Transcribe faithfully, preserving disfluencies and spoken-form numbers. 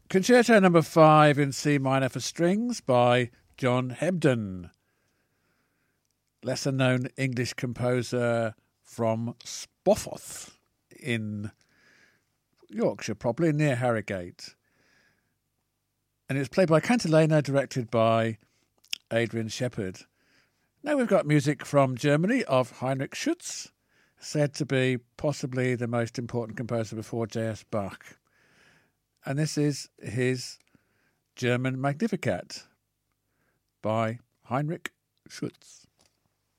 Concerto number five in C minor for strings by John Hebden, lesser known English composer from Spofforth in Yorkshire, probably near Harrogate. And it was played by Cantilena, directed by Adrian Shepherd. Now we've got music from Germany of Heinrich Schütz, said to be possibly the most important composer before J S Bach. And this is his German Magnificat by Heinrich Schütz.